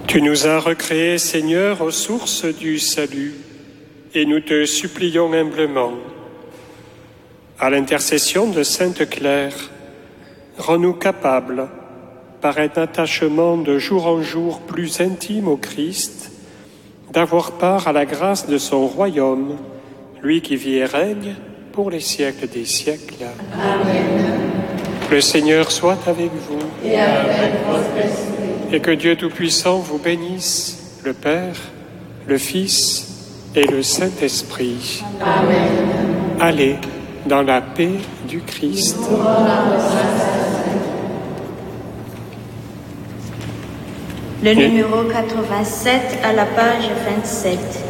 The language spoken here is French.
Tu nous as recréés, Seigneur, aux sources du salut, et nous te supplions humblement, à l'intercession de Sainte Claire, rends-nous capables, par un attachement de jour en jour plus intime au Christ, d'avoir part à la grâce de son royaume, lui qui vit et règne pour les siècles des siècles. Amen. Le Seigneur soit avec vous. Et avec votre esprit. Et que Dieu Tout-Puissant vous bénisse, le Père, le Fils et le Saint-Esprit. Amen. Allez dans la paix du Christ. Le numéro 87 à la page 27.